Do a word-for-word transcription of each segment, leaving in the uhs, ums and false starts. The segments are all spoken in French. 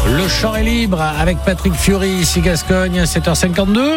Le champ est libre avec Patrick Fiori, ici Gascogne, sept heures cinquante-deux.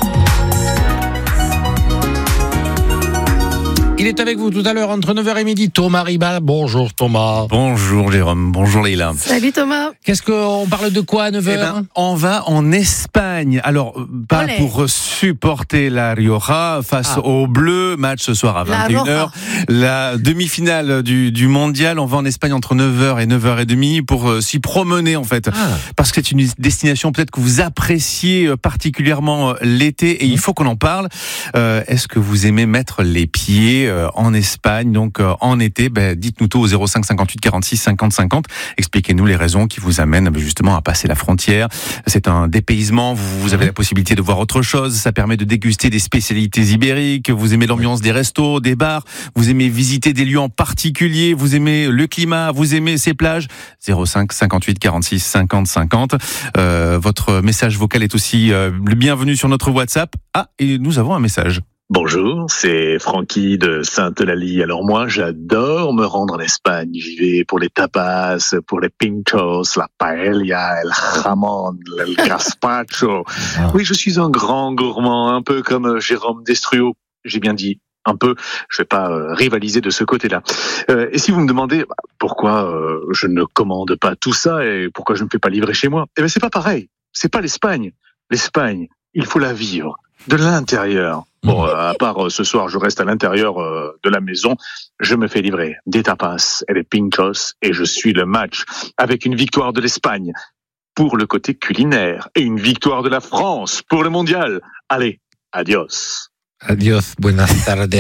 Il est avec vous tout à l'heure entre neuf heures et midi. Thomas Riba. Bonjour Thomas. Bonjour Jérôme, bonjour Leïla. Salut Thomas. Qu'est-ce qu'on parle de quoi à neuf heures? Eh ben, on va en Espagne. Alors, pas Olé. pour supporter la Rioja face Ah. aux Bleus. Match ce soir à La vingt et une heures. La demi-finale du, du mondial. On va en Espagne entre neuf heures et neuf heures trente pour euh, s'y promener en fait. Ah. Parce que c'est une destination peut-être que vous appréciez euh, particulièrement euh, l'été et il faut qu'on en parle. Euh, est-ce que vous aimez mettre les pieds euh, en Espagne, donc euh, en été? Ben, dites-nous tout au zéro cinq cinquante-huit quarante-six cinquante cinquante. Expliquez-nous les raisons qui vous amènent ben, justement à passer la frontière. C'est un dépaysement, vous, vous avez la possibilité de voir autre chose, ça permet de déguster des spécialités ibériques, vous aimez l'ambiance des restos, des bars, vous aimez visiter des lieux en particulier, vous aimez le climat, vous aimez ces plages. zéro cinq cinquante-huit quarante-six cinquante cinquante. Euh, votre message vocal est aussi euh, le bienvenu sur notre WhatsApp. Ah, et nous avons un message. Bonjour, c'est Francky de Sainte-Eulalie. Alors moi, j'adore me rendre en Espagne. J'y vais pour les tapas, pour les pinchos, la paella, el jamón, el gazpacho. Oui, je suis un grand gourmand, un peu comme Jérôme Destruo. J'ai bien dit un peu, je vais pas euh, rivaliser de ce côté-là. Euh, et si vous me demandez bah, pourquoi euh, je ne commande pas tout ça et pourquoi je ne me fais pas livrer chez moi, eh bien c'est pas pareil. C'est pas l'Espagne. L'Espagne, il faut la vivre de l'intérieur. Bon, euh, à part euh, ce soir, je reste à l'intérieur euh, de la maison, je me fais livrer des tapas et des pinchos et je suis le match avec une victoire de l'Espagne pour le côté culinaire et une victoire de la France pour le mondial. Allez, adios. Adios, buenas tardes.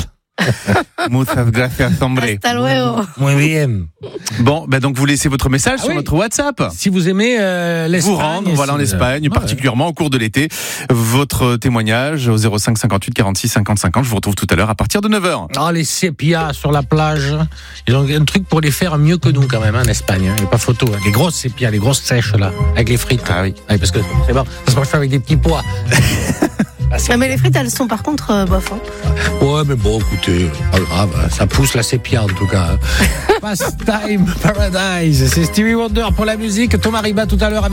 Muchas gracias, hombre. Hasta luego. Muy bien. Bon, ben donc vous laissez votre message Ah sur oui. notre WhatsApp. Si vous aimez euh, l'Espagne, Vous rendre, voilà, en si- Espagne, Ouais. particulièrement au cours de l'été. Votre témoignage au zéro cinq cinquante-huit quarante-six cinquante cinquante. Je vous retrouve tout à l'heure à partir de neuf heures. Ah, les sépias sur la plage. Ils ont un truc pour les faire mieux que nous, quand même, hein, en Espagne. Il n'y a pas photo. Hein. Les grosses sépias, les grosses sèches, là, avec les frites. Ah oui. Ouais, parce que c'est bon, ça se mange pas avec des petits pois. Ah, mais les frites, elles sont par contre euh, bof. Hein. Ouais, mais bon, écoutez, pas grave. hein. Ça pousse la sépia, en tout cas. Pastime Paradise. C'est Stevie Wonder pour la musique. Thomas Riba tout à l'heure avec